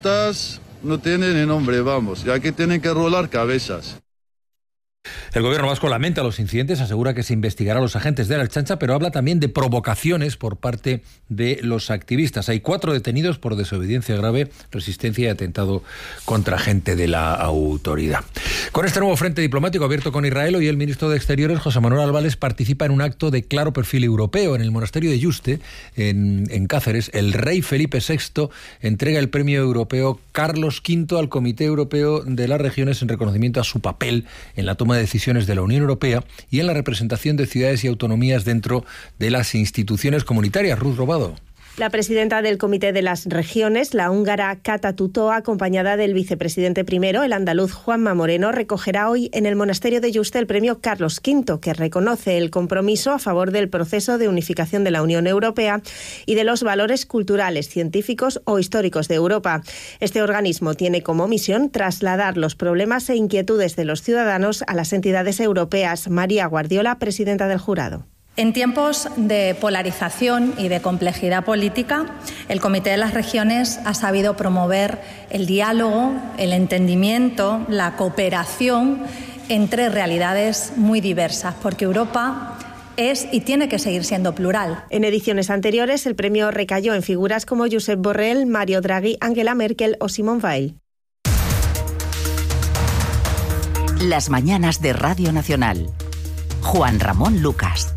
No tienen ni nombre, vamos, ya que tienen que rolar cabezas. El gobierno vasco lamenta los incidentes, asegura que se investigará a los agentes de la Ertzaintza, pero habla también de provocaciones por parte de los activistas. Hay 4 detenidos por desobediencia grave, resistencia y atentado contra agente de la autoridad. Con este nuevo frente diplomático abierto con Israel, hoy el ministro de Exteriores, José Manuel Álvarez, participa en un acto de claro perfil europeo. En el monasterio de Yuste, en Cáceres, el rey Felipe VI entrega el premio europeo Carlos V al Comité Europeo de las Regiones en reconocimiento a su papel en la toma de decisiones de la Unión Europea y en la representación de ciudades y autonomías dentro de las instituciones comunitarias. Ruth Robado. La presidenta del Comité de las Regiones, la húngara Kata Tutó, acompañada del vicepresidente primero, el andaluz Juanma Moreno, recogerá hoy en el monasterio de Yuste el premio Carlos V, que reconoce el compromiso a favor del proceso de unificación de la Unión Europea y de los valores culturales, científicos o históricos de Europa. Este organismo tiene como misión trasladar los problemas e inquietudes de los ciudadanos a las entidades europeas. María Guardiola, presidenta del jurado. En tiempos de polarización y de complejidad política, el Comité de las Regiones ha sabido promover el diálogo, el entendimiento, la cooperación entre realidades muy diversas, porque Europa es y tiene que seguir siendo plural. En ediciones anteriores, el premio recayó en figuras como Josep Borrell, Mario Draghi, Angela Merkel o Simone Veil. Las mañanas de Radio Nacional. Juan Ramón Lucas.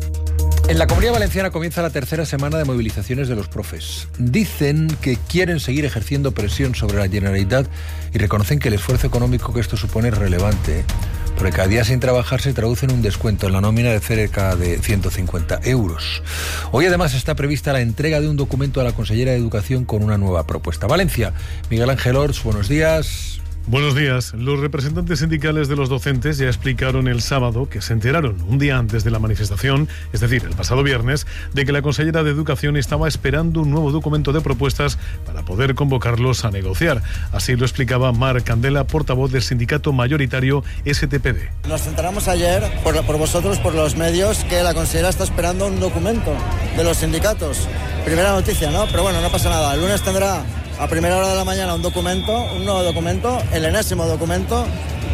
En la Comunidad Valenciana comienza la tercera semana de movilizaciones de los profes. Dicen que quieren seguir ejerciendo presión sobre la Generalitat y reconocen que el esfuerzo económico que esto supone es relevante, porque cada día sin trabajar se traduce en un descuento en la nómina de cerca de 150 euros. Hoy además está prevista la entrega de un documento a la consellera de Educación con una nueva propuesta. Valencia, Miguel Ángel Orts, buenos días. Buenos días. Los representantes sindicales de los docentes ya explicaron el sábado que se enteraron un día antes de la manifestación, es decir, el pasado viernes, de que la consellera de Educación estaba esperando un nuevo documento de propuestas para poder convocarlos a negociar. Así lo explicaba Mar Candela, portavoz del sindicato mayoritario STPD. Nos enteramos ayer, por vosotros, por los medios, que la consellera está esperando un documento de los sindicatos. Primera noticia, ¿no? Pero bueno, no pasa nada. El lunes tendrá a primera hora de la mañana un nuevo documento, el enésimo documento,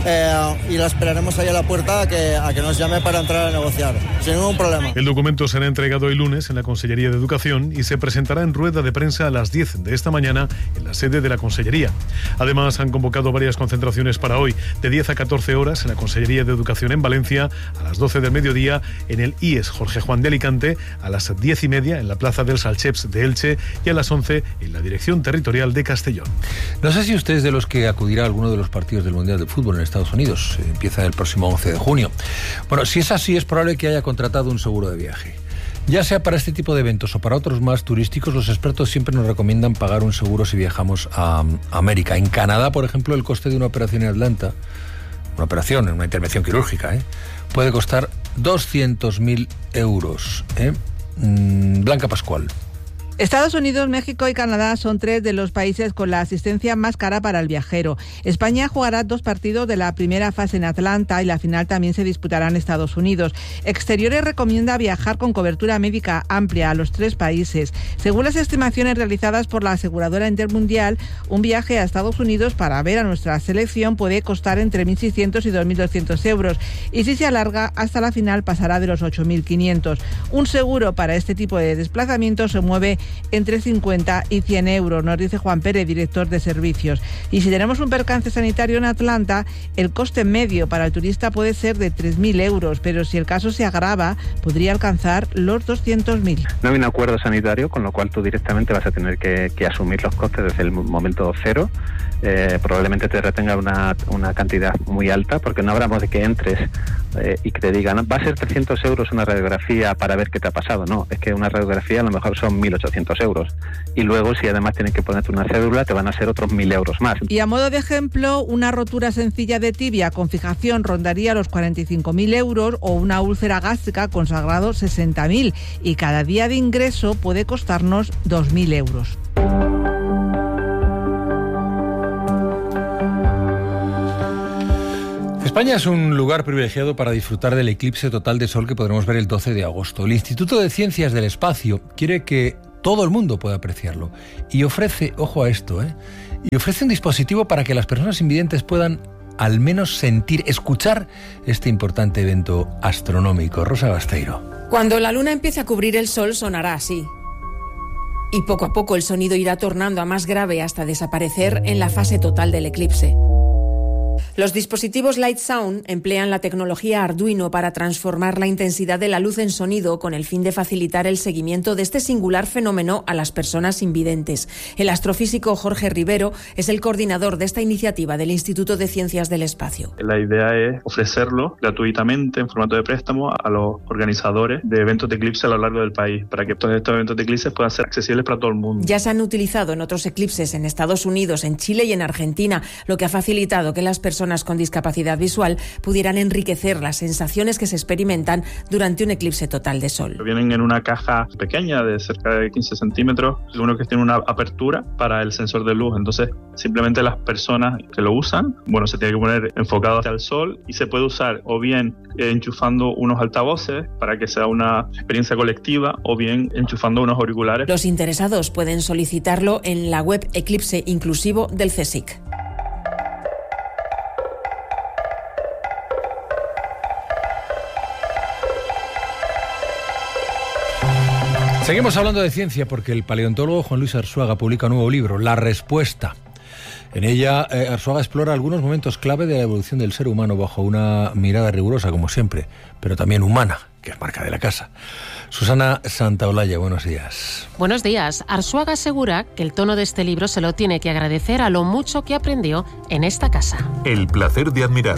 y la esperaremos ahí a la puerta a que nos llame para entrar a negociar, sin ningún problema. El documento será entregado el lunes en la Consellería de Educación y se presentará en rueda de prensa a las 10 de esta mañana en la sede de la Consellería. Además, han convocado varias concentraciones para hoy, de 10 a 14 horas en la Consellería de Educación en Valencia, a las 12 del mediodía en el IES Jorge Juan de Alicante, a las 10:30 en la Plaza del Salcheps de Elche y a las 11 en la Dirección Territorial de Castellón. No sé si usted es de los que acudirá a alguno de los partidos del Mundial de Fútbol en Estados Unidos. Empieza el próximo 11 de junio. Bueno, si es así, es probable que haya contratado un seguro de viaje. Ya sea para este tipo de eventos o para otros más turísticos, los expertos siempre nos recomiendan pagar un seguro si viajamos a América. En Canadá, por ejemplo, el coste de una operación en Atlanta, una intervención quirúrgica, puede costar 200.000 euros. Blanca Pascual. Estados Unidos, México y Canadá son 3 de los países con la asistencia más cara para el viajero. España jugará 2 partidos de la primera fase en Atlanta y la final también se disputará en Estados Unidos. Exteriores recomienda viajar con cobertura médica amplia a los 3 países. Según las estimaciones realizadas por la aseguradora Intermundial, un viaje a Estados Unidos para ver a nuestra selección puede costar entre 1.600 y 2.200 euros y si se alarga hasta la final pasará de los 8.500. Un seguro para este tipo de desplazamientos se mueve entre 50 y 100 euros, nos dice Juan Pérez, director de servicios. Y si tenemos un percance sanitario en Atlanta, el coste medio para el turista puede ser de 3.000 euros, pero si el caso se agrava, podría alcanzar los 200.000. No hay un acuerdo sanitario, con lo cual tú directamente vas a tener que asumir los costes desde el momento cero. Probablemente te retenga una cantidad muy alta, porque no hablamos de que entres y que te digan, va a ser 300 euros una radiografía para ver qué te ha pasado. No, es que una radiografía a lo mejor son 1.800 euros. Y luego, si además tienen que ponerte una cédula, te van a ser otros 1.000 euros más. Y a modo de ejemplo, una rotura sencilla de tibia con fijación rondaría los 45.000 euros o una úlcera gástrica con sangrado 60.000. Y cada día de ingreso puede costarnos 2.000 euros. España es un lugar privilegiado para disfrutar del eclipse total de sol que podremos ver el 12 de agosto. El Instituto de Ciencias del Espacio quiere que todo el mundo puede apreciarlo. Y ofrece, ojo a esto, y ofrece un dispositivo para que las personas invidentes puedan al menos sentir, escuchar este importante evento astronómico. Rosa Basteiro. Cuando la luna empiece a cubrir el sol sonará así. Y poco a poco el sonido irá tornando a más grave hasta desaparecer en la fase total del eclipse. Los dispositivos Light Sound emplean la tecnología Arduino para transformar la intensidad de la luz en sonido con el fin de facilitar el seguimiento de este singular fenómeno a las personas invidentes. El astrofísico Jorge Rivero es el coordinador de esta iniciativa del Instituto de Ciencias del Espacio. La idea es ofrecerlo gratuitamente en formato de préstamo a los organizadores de eventos de eclipse a lo largo del país, para que todos estos eventos de eclipses puedan ser accesibles para todo el mundo. Ya se han utilizado en otros eclipses en Estados Unidos, en Chile y en Argentina, lo que ha facilitado que las personas con discapacidad visual pudieran enriquecer las sensaciones que se experimentan durante un eclipse total de sol. Vienen en una caja pequeña de cerca de 15 centímetros, uno que tiene una apertura para el sensor de luz, entonces simplemente las personas que lo usan, se tiene que poner enfocado hacia el sol y se puede usar o bien enchufando unos altavoces para que sea una experiencia colectiva o bien enchufando unos auriculares. Los interesados pueden solicitarlo en la web Eclipse Inclusivo del CSIC. Seguimos hablando de ciencia porque el paleontólogo Juan Luis Arzuaga publica un nuevo libro, La Respuesta. En ella, Arzuaga explora algunos momentos clave de la evolución del ser humano bajo una mirada rigurosa, como siempre, pero también humana, que es marca de la casa. Susana Santaolalla, buenos días. Buenos días. Arzuaga asegura que el tono de este libro se lo tiene que agradecer a lo mucho que aprendió en esta casa. El placer de admirar.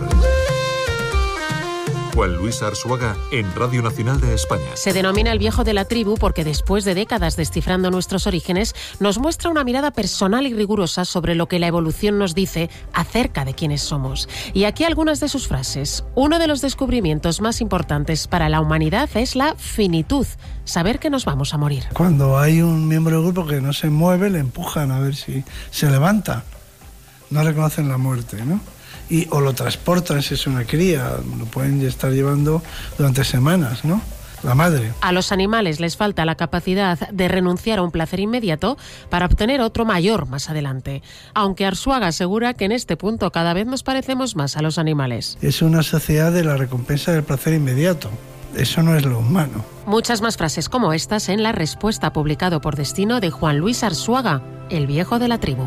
Juan Luis Arzuaga en Radio Nacional de España. Se denomina el viejo de la tribu porque después de décadas descifrando nuestros orígenes, nos muestra una mirada personal y rigurosa sobre lo que la evolución nos dice acerca de quiénes somos. Y aquí algunas de sus frases. Uno de los descubrimientos más importantes para la humanidad es la finitud, saber que nos vamos a morir. Cuando hay un miembro del grupo que no se mueve, le empujan a ver si se levanta. No reconocen la muerte, ¿no? O lo transportan si es una cría, lo pueden estar llevando durante semanas, ¿no? La madre. A los animales les falta la capacidad de renunciar a un placer inmediato para obtener otro mayor más adelante. Aunque Arzuaga asegura que en este punto cada vez nos parecemos más a los animales. Es una sociedad de la recompensa del placer inmediato. Eso no es lo humano. Muchas más frases como estas en La Respuesta, publicado por Destino, de Juan Luis Arzuaga, el viejo de la tribu.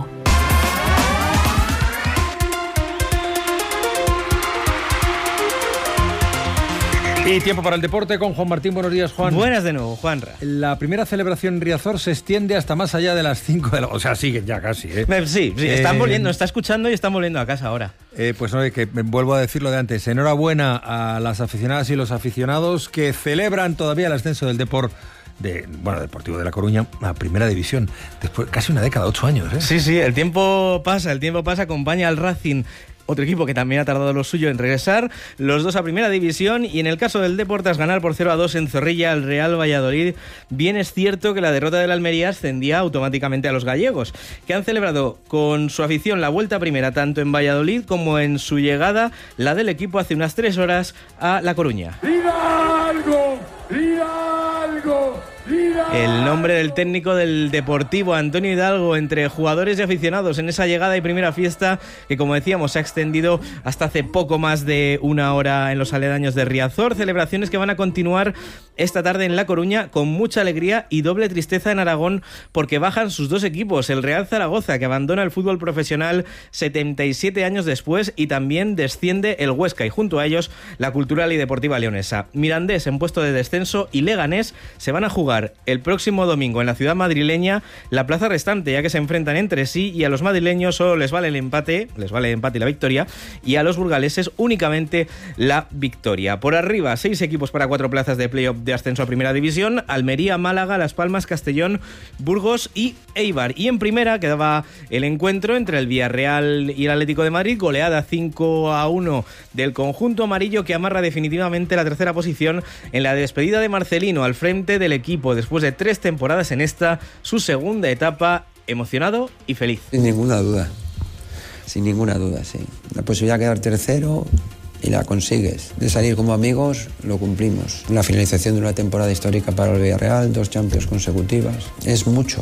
Y tiempo para el deporte con Juan Martín. Buenos días, Juan. Buenas de nuevo, Juanra. La primera celebración en Riazor se extiende hasta más allá de las 5 de la... O sea, siguen ya casi, ¿eh? Sí, están volviendo, está escuchando y están volviendo a casa ahora. Pues no, que vuelvo a decirlo de antes. Enhorabuena a las aficionadas y los aficionados que celebran todavía el ascenso del Deportivo de La Coruña a Primera División. Después casi una década, 8 años, ¿eh? Sí, el tiempo pasa, acompaña al Racing. Otro equipo que también ha tardado lo suyo en regresar, los dos a Primera División, y en el caso del Deportes ganar por 0-2 en Zorrilla al Real Valladolid. Bien es cierto que la derrota del Almería ascendía automáticamente a los gallegos, que han celebrado con su afición la vuelta primera tanto en Valladolid como en su llegada, la del equipo hace unas 3 horas a La Coruña. ¡Hidalgo! El nombre del técnico del Deportivo, Antonio Hidalgo, entre jugadores y aficionados en esa llegada y primera fiesta que, como decíamos, se ha extendido hasta hace poco más de una hora en los aledaños de Riazor. Celebraciones que van a continuar esta tarde en La Coruña con mucha alegría y doble tristeza en Aragón porque bajan sus dos equipos, el Real Zaragoza, que abandona el fútbol profesional 77 años después, y también desciende el Huesca, y junto a ellos la Cultural y Deportiva Leonesa. Mirandés en puesto de descenso y Leganés se van a jugar el próximo domingo en la ciudad madrileña la plaza restante, ya que se enfrentan entre sí, y a los madrileños solo les vale el empate y la victoria, y a los burgaleses únicamente la victoria. Por arriba, 6 equipos para 4 plazas de playoff de ascenso a Primera División: Almería, Málaga, Las Palmas, Castellón, Burgos y Eibar. Y en primera quedaba el encuentro entre el Villarreal y el Atlético de Madrid, goleada 5-1 del conjunto amarillo, que amarra definitivamente la tercera posición en la despedida de Marcelino al frente del equipo después de 3 temporadas en esta, su segunda etapa. Emocionado y feliz. Sin ninguna duda, sí. La posibilidad de quedar tercero y la consigues. De salir como amigos, lo cumplimos. La finalización de una temporada histórica para el Villarreal, 2 Champions consecutivas. Es mucho,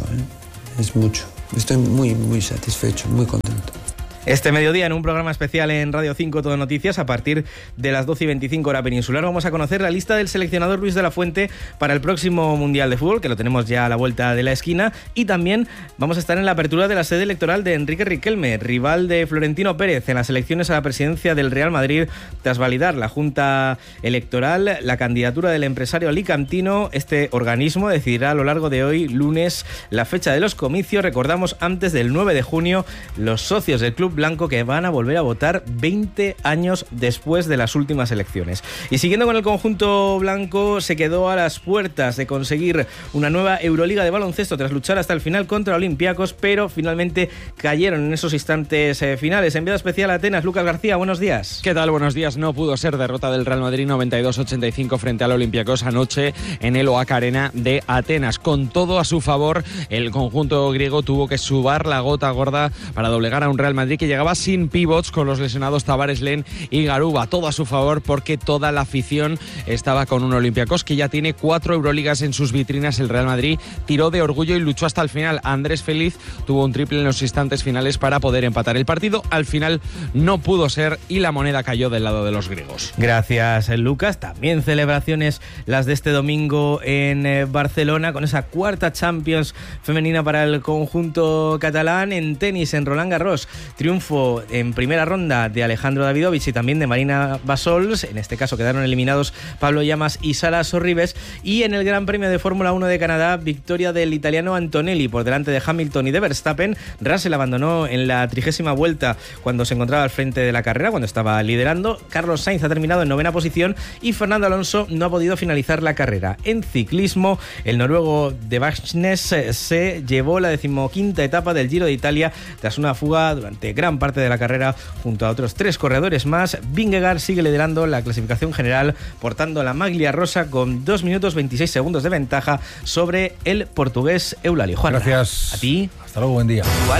es mucho. Estoy muy, muy satisfecho, muy contento. Este mediodía, en un programa especial en Radio 5 Todo Noticias, a partir de las 12:25 hora peninsular, vamos a conocer la lista del seleccionador Luis de la Fuente para el próximo Mundial de Fútbol, que lo tenemos ya a la vuelta de la esquina, y también vamos a estar en la apertura de la sede electoral de Enrique Riquelme, rival de Florentino Pérez en las elecciones a la presidencia del Real Madrid, tras validar la Junta Electoral la candidatura del empresario alicantino. Este organismo decidirá a lo largo de hoy, lunes, la fecha de los comicios. Recordamos, antes del 9 de junio, los socios del Club Blanco que van a volver a votar 20 años después de las últimas elecciones. Y siguiendo con el conjunto blanco, se quedó a las puertas de conseguir una nueva Euroliga de baloncesto tras luchar hasta el final contra Olympiacos, pero finalmente cayeron en esos instantes finales. Enviado especial a Atenas, Lucas García, buenos días. ¿Qué tal? Buenos días. No pudo ser derrota del Real Madrid 92-85 frente al Olympiacos anoche en el Oak Arena de Atenas. Con todo a su favor, el conjunto griego tuvo que subar la gota gorda para doblegar a un Real Madrid que llegaba sin pivots, con los lesionados Tavares, Len y Garuba. Todo a su favor, porque toda la afición estaba con un Olympiacos que ya tiene 4 Euroligas en sus vitrinas. El Real Madrid tiró de orgullo y luchó hasta el final. Andrés Feliz tuvo un triple en los instantes finales para poder empatar el partido. Al final no pudo ser y la moneda cayó del lado de los griegos. Gracias, Lucas. También celebraciones las de este domingo en Barcelona, con esa 4ª Champions femenina para el conjunto catalán. En tenis, en Roland Garros, triunfo en primera ronda de Alejandro Davidovich y también de Marina Basols. En este caso quedaron eliminados Pablo Llamas y Sara Sorribes. Y en el Gran Premio de Fórmula 1 de Canadá, victoria del italiano Antonelli por delante de Hamilton y de Verstappen. Russell abandonó en la 30ª vuelta cuando se encontraba al frente de la carrera, cuando estaba liderando. Carlos Sainz ha terminado en 9ª posición y Fernando Alonso no ha podido finalizar la carrera. En ciclismo, el noruego de Varsnes se llevó la 15ª etapa del Giro de Italia tras una fuga durante gran parte de la carrera junto a otros 3 corredores más. Vingegaard sigue liderando la clasificación general, portando la maglia rosa con 2 minutos 26 segundos de ventaja sobre el portugués Eulalie. Juan, gracias. A ti. Hasta luego, buen día. Igual.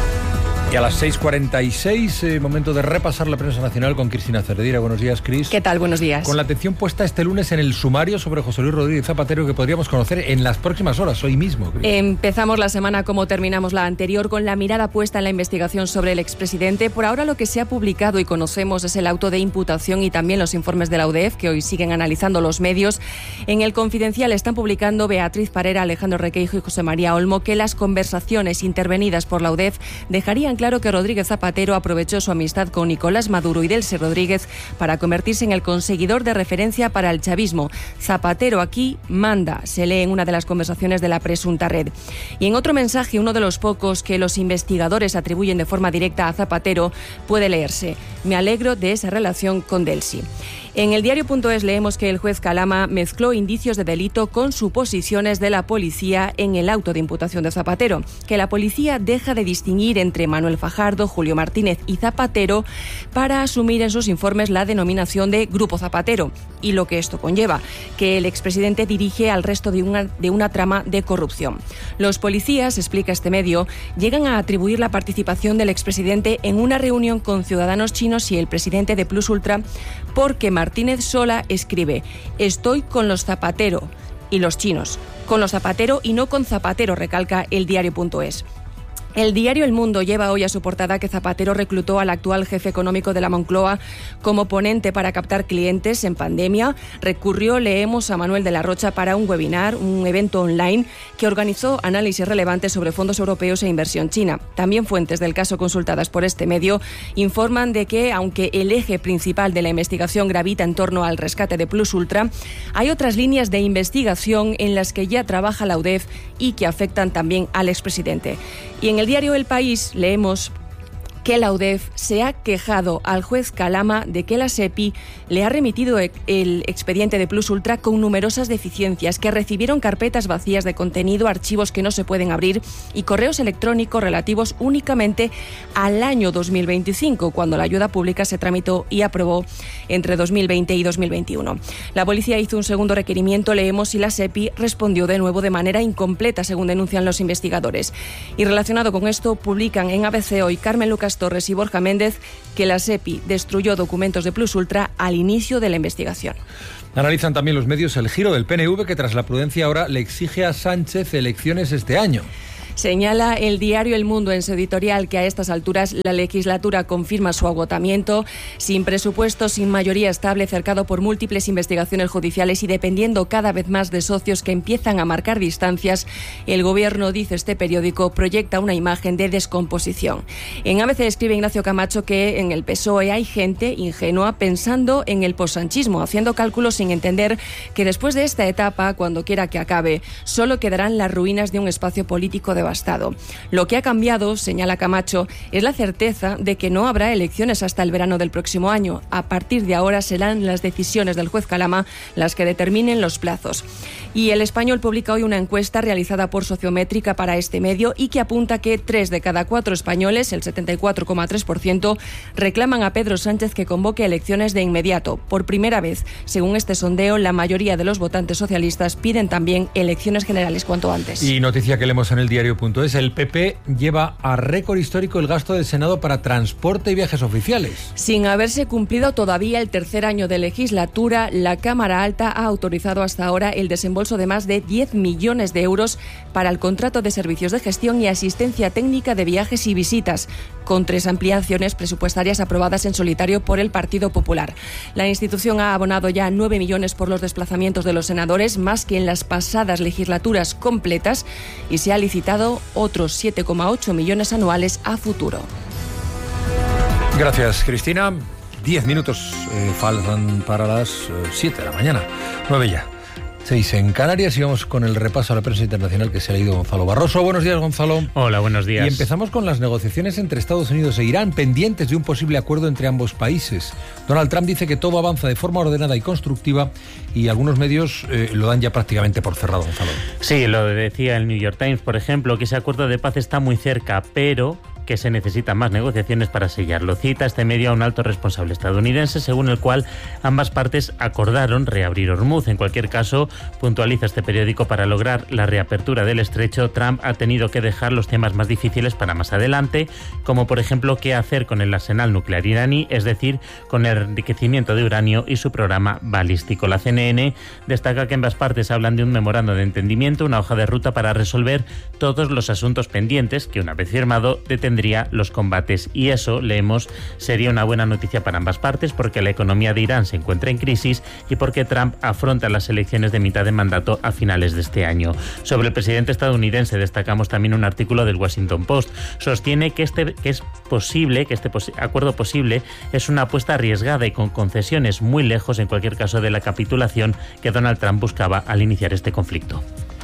Y a las 6:46, momento de repasar la prensa nacional con Cristina Cervedira. Buenos días, Cris. ¿Qué tal? Buenos días. Con la atención puesta este lunes en el sumario sobre José Luis Rodríguez Zapatero, que podríamos conocer en las próximas horas, hoy mismo, Cris. Empezamos la semana como terminamos la anterior, con la mirada puesta en la investigación sobre el expresidente. Por ahora lo que se ha publicado y conocemos es el auto de imputación y también los informes de la UDEF, que hoy siguen analizando los medios. En el Confidencial están publicando Beatriz Parera, Alejandro Requeijo y José María Olmo que las conversaciones intervenidas por la UDEF dejarían claro que Rodríguez Zapatero aprovechó su amistad con Nicolás Maduro y Delcy Rodríguez para convertirse en el conseguidor de referencia para el chavismo. Zapatero aquí manda, se lee en una de las conversaciones de la presunta red. Y en otro mensaje, uno de los pocos que los investigadores atribuyen de forma directa a Zapatero, puede leerse: me alegro de esa relación con Delcy. En el diario.es leemos que el juez Calama mezcló indicios de delito con suposiciones de la policía en el auto de imputación de Zapatero, que la policía deja de distinguir entre Manuel Fajardo, Julio Martínez y Zapatero para asumir en sus informes la denominación de Grupo Zapatero, y lo que esto conlleva, que el expresidente dirige al resto de una trama de corrupción. Los policías, explica este medio, llegan a atribuir la participación del expresidente en una reunión con ciudadanos chinos y el presidente de Plus Ultra, porque Martínez Sola escribe: estoy con los Zapatero, y los chinos con los Zapatero y no con Zapatero, recalca el diario.es. El diario El Mundo lleva hoy a su portada que Zapatero reclutó al actual jefe económico de la Moncloa como ponente para captar clientes en pandemia. Recurrió, leemos, a Manuel de la Rocha para un webinar, un evento online que organizó análisis relevantes sobre fondos europeos e inversión china. También fuentes del caso consultadas por este medio informan de que, aunque el eje principal de la investigación gravita en torno al rescate de Plus Ultra, hay otras líneas de investigación en las que ya trabaja la UDEF y que afectan también al expresidente. Y en el diario El País leemos que la UDEF se ha quejado al juez Calama de que la SEPI le ha remitido el expediente de Plus Ultra con numerosas deficiencias, que recibieron carpetas vacías de contenido, archivos que no se pueden abrir y correos electrónicos relativos únicamente al año 2025, cuando la ayuda pública se tramitó y aprobó entre 2020 y 2021. La policía hizo un segundo requerimiento, leemos, y la SEPI respondió de nuevo de manera incompleta, según denuncian los investigadores. Y relacionado con esto, publican en ABC hoy Carmen Lucas Tomás Torres y Borja Méndez que la SEPI destruyó documentos de Plus Ultra al inicio de la investigación. Analizan también los medios el giro del PNV, que tras la prudencia ahora le exige a Sánchez elecciones este año. Señala el diario El Mundo en su editorial que a estas alturas la legislatura confirma su agotamiento, sin presupuesto, sin mayoría estable, cercado por múltiples investigaciones judiciales y dependiendo cada vez más de socios que empiezan a marcar distancias. El Gobierno, dice este periódico, proyecta una imagen de descomposición. En ABC escribe Ignacio Camacho que en el PSOE hay gente ingenua pensando en el possanchismo, haciendo cálculos sin entender que después de esta etapa, cuando quiera que acabe, solo quedarán las ruinas de un espacio político devastado. Lo que ha cambiado, señala Camacho, es la certeza de que no habrá elecciones hasta el verano del próximo año. A partir de ahora serán las decisiones del juez Calama las que determinen los plazos. Y El Español publica hoy una encuesta realizada por Sociométrica para este medio y que apunta que 3 de cada 4 españoles, el 74,3%, reclaman a Pedro Sánchez que convoque elecciones de inmediato. Por primera vez, según este sondeo, la mayoría de los votantes socialistas piden también elecciones generales cuanto antes. Y noticia que leemos en el diario.es, el PP lleva a récord histórico el gasto del Senado para transporte y viajes oficiales. Sin haberse cumplido todavía el tercer año de legislatura, la Cámara Alta ha autorizado hasta ahora el desembolso de más de 10 millones de euros para el contrato de servicios de gestión y asistencia técnica de viajes y visitas, con 3 ampliaciones presupuestarias aprobadas en solitario por el Partido Popular. La institución ha abonado ya 9 millones por los desplazamientos de los senadores, más que en las pasadas legislaturas completas, y se ha licitado otros 7,8 millones anuales a futuro. Gracias, Cristina. 10 minutos faltan para las 7 de la mañana. 9 ya. 6 en Canarias y vamos con el repaso a la prensa internacional que se ha leído Gonzalo Barroso. Buenos días, Gonzalo. Hola, buenos días. Y empezamos con las negociaciones entre Estados Unidos e Irán, pendientes de un posible acuerdo entre ambos países. Donald Trump dice que todo avanza de forma ordenada y constructiva y algunos medios lo dan ya prácticamente por cerrado, Gonzalo. Sí, lo decía el New York Times, por ejemplo, que ese acuerdo de paz está muy cerca, pero que se necesitan más negociaciones para sellarlo. Cita este medio a un alto responsable estadounidense, según el cual ambas partes acordaron reabrir Hormuz. En cualquier caso, puntualiza este periódico, para lograr la reapertura del estrecho, Trump ha tenido que dejar los temas más difíciles para más adelante, como por ejemplo qué hacer con el arsenal nuclear iraní, es decir, con el enriquecimiento de uranio y su programa balístico. La CNN destaca que ambas partes hablan de un memorando de entendimiento, una hoja de ruta para resolver todos los asuntos pendientes que, una vez firmado, detendría los combates. Y eso, leemos, sería una buena noticia para ambas partes, porque la economía de Irán se encuentra en crisis y porque Trump afronta las elecciones de mitad de mandato a finales de este año. Sobre el presidente estadounidense destacamos también un artículo del Washington Post. Sostiene que este acuerdo posible es una apuesta arriesgada y con concesiones muy lejos, en cualquier caso, de la capitulación que Donald Trump buscaba al iniciar este conflicto.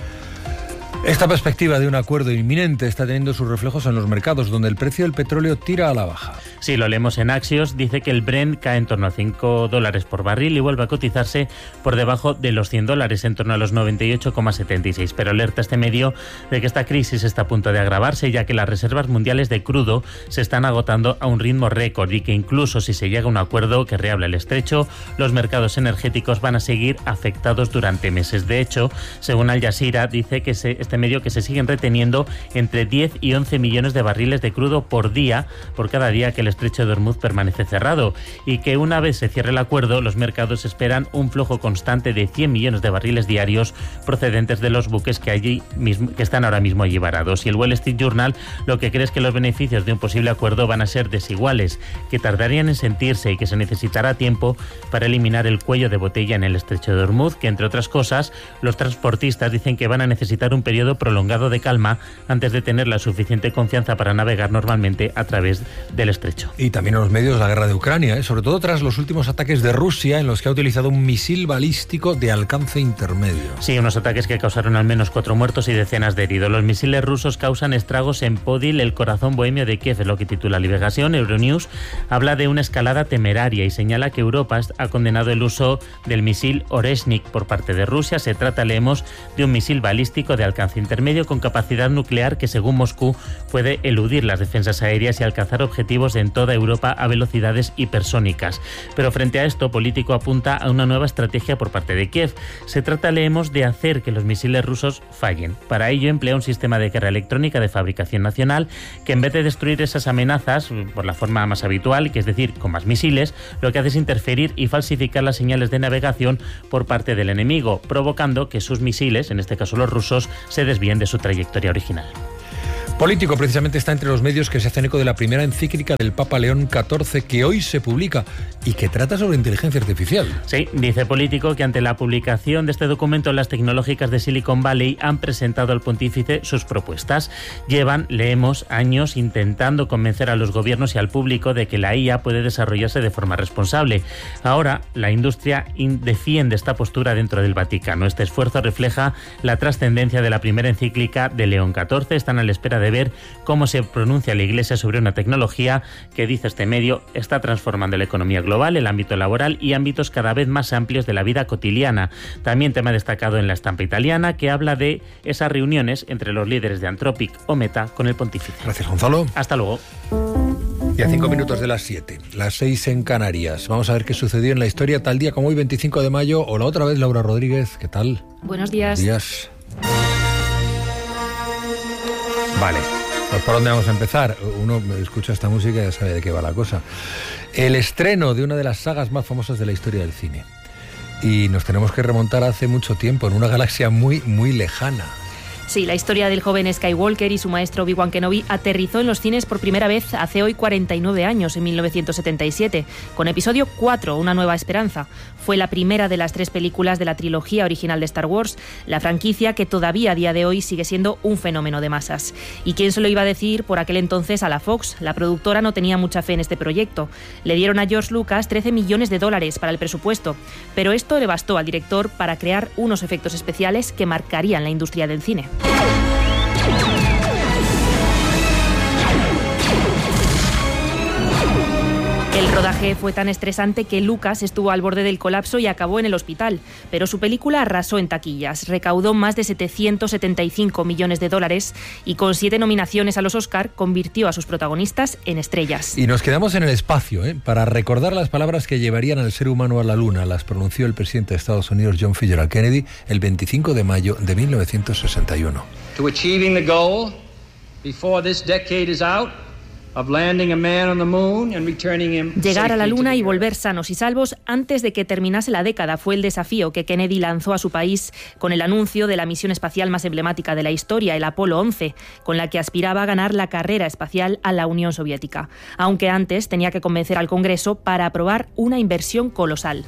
Esta perspectiva de un acuerdo inminente está teniendo sus reflejos en los mercados, donde el precio del petróleo tira a la baja. Sí, lo leemos en Axios. Dice que el Brent cae en torno a $5 por barril y vuelve a cotizarse por debajo de los $100, en torno a los 98,76. Pero alerta este medio de que esta crisis está a punto de agravarse, ya que las reservas mundiales de crudo se están agotando a un ritmo récord y que incluso si se llega a un acuerdo que reabra el estrecho, los mercados energéticos van a seguir afectados durante meses. De hecho, según Al Jazeera, dice que este medio que se siguen reteniendo entre 10 y 11 millones de barriles de crudo por día, por cada día que el estrecho de Hormuz permanece cerrado, y que una vez se cierre el acuerdo, los mercados esperan un flujo constante de 100 millones de barriles diarios procedentes de los buques que están ahora mismo allí varados. Y el Wall Street Journal lo que cree es que los beneficios de un posible acuerdo van a ser desiguales, que tardarían en sentirse y que se necesitará tiempo para eliminar el cuello de botella en el estrecho de Hormuz, que entre otras cosas los transportistas dicen que van a necesitar un periodo prolongado de calma antes de tener la suficiente confianza para navegar normalmente a través del estrecho. Y también en los medios la guerra de Ucrania, sobre todo tras los últimos ataques de Rusia, en los que ha utilizado un misil balístico de alcance intermedio. Sí, unos ataques que causaron al menos 4 muertos y decenas de heridos. Los misiles rusos causan estragos en Podil, el corazón bohemio de Kiev, es lo que titula Liberación. Euronews habla de una escalada temeraria y señala que Europa ha condenado el uso del misil Oreshnik por parte de Rusia. Se trata, leemos, de un misil balístico de alcance intermedio con capacidad nuclear que, según Moscú, puede eludir las defensas aéreas y alcanzar objetivos en toda Europa a velocidades hipersónicas. Pero frente a esto, Político apunta a una nueva estrategia por parte de Kiev. Se trata, leemos, de hacer que los misiles rusos fallen. Para ello emplea un sistema de guerra electrónica de fabricación nacional que, en vez de destruir esas amenazas por la forma más habitual, que es decir, con más misiles, lo que hace es interferir y falsificar las señales de navegación por parte del enemigo, provocando que sus misiles, en este caso los rusos, se desvíen de su trayectoria original. Político precisamente está entre los medios que se hacen eco de la primera encíclica del Papa León XIV, que hoy se publica y que trata sobre inteligencia artificial. Sí, dice Político que ante la publicación de este documento, las tecnológicas de Silicon Valley han presentado al pontífice sus propuestas. Llevan, leemos, años intentando convencer a los gobiernos y al público de que la IA puede desarrollarse de forma responsable. Ahora, la industria defiende esta postura dentro del Vaticano. Este esfuerzo refleja la trascendencia de la primera encíclica de León XIV. Están a la espera de ver cómo se pronuncia la Iglesia sobre una tecnología que, dice este medio, está transformando la economía global, el ámbito laboral y ámbitos cada vez más amplios de la vida cotidiana. También tema destacado en la estampa italiana, que habla de esas reuniones entre los líderes de Anthropic o Meta con el pontífice. Gracias, Gonzalo. Hasta luego. Y a 5 minutos de las 7, las 6 en Canarias. Vamos a ver qué sucedió en la historia tal día como hoy, 25 de mayo. Hola otra vez, Laura Rodríguez. ¿Qué tal? Buenos días. Buenos días. Vale, pues ¿por dónde vamos a empezar? Uno escucha esta música y ya sabe de qué va la cosa. El estreno de una de las sagas más famosas de la historia del cine. Y nos tenemos que remontar hace mucho tiempo, en una galaxia muy, muy lejana. Sí, la historia del joven Skywalker y su maestro Obi-Wan Kenobi aterrizó en los cines por primera vez hace hoy 49 años, en 1977, con episodio 4, Una nueva esperanza. Fue la primera de las 3 películas de la trilogía original de Star Wars, la franquicia que todavía a día de hoy sigue siendo un fenómeno de masas. ¿Y quién se lo iba a decir por aquel entonces a la Fox? La productora no tenía mucha fe en este proyecto. Le dieron a George Lucas $13 millones para el presupuesto, pero esto le bastó al director para crear unos efectos especiales que marcarían la industria del cine. El rodaje fue tan estresante que Lucas estuvo al borde del colapso y acabó en el hospital, pero su película arrasó en taquillas, recaudó más de $775 millones y con 7 nominaciones a los Oscar convirtió a sus protagonistas en estrellas. Y nos quedamos en el espacio, para recordar las palabras que llevarían al ser humano a la Luna. Las pronunció el presidente de Estados Unidos, John F. Kennedy, el 25 de mayo de 1961. To achieving the goal before this decade is out. Llegar a la Luna y volver sanos y salvos antes de que terminase la década fue el desafío que Kennedy lanzó a su país con el anuncio de la misión espacial más emblemática de la historia, el Apolo 11, con la que aspiraba a ganar la carrera espacial a la Unión Soviética. Aunque antes tenía que convencer al Congreso para aprobar una inversión colosal.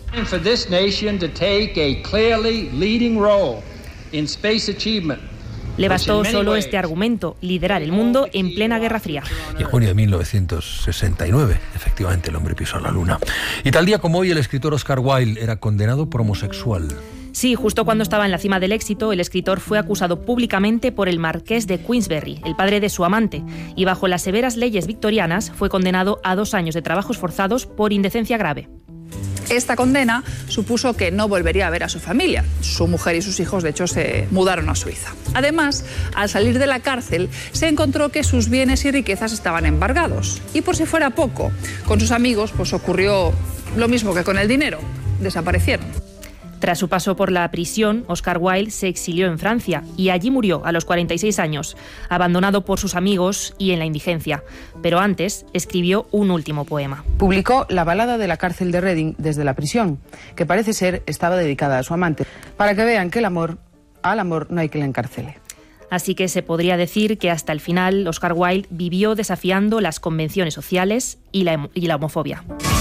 Le bastó solo este argumento, liderar el mundo en plena Guerra Fría. Y en junio de 1969, efectivamente, el hombre pisó la Luna. Y tal día como hoy, el escritor Oscar Wilde era condenado por homosexual. Sí, justo cuando estaba en la cima del éxito, el escritor fue acusado públicamente por el marqués de Queensberry, el padre de su amante, y bajo las severas leyes victorianas fue condenado a 2 años de trabajos forzados por indecencia grave. Esta condena supuso que no volvería a ver a su familia. Su mujer y sus hijos, de hecho, se mudaron a Suiza. Además, al salir de la cárcel, se encontró que sus bienes y riquezas estaban embargados. Y por si fuera poco, con sus amigos pues ocurrió lo mismo que con el dinero. Desaparecieron. Tras su paso por la prisión, Oscar Wilde se exilió en Francia y allí murió a los 46 años, abandonado por sus amigos y en la indigencia. Pero antes escribió un último poema. Publicó la balada de la cárcel de Reading desde la prisión, que parece ser estaba dedicada a su amante, para que vean que al amor no hay que le encarcele. Así que se podría decir que hasta el final Oscar Wilde vivió desafiando las convenciones sociales y la homofobia.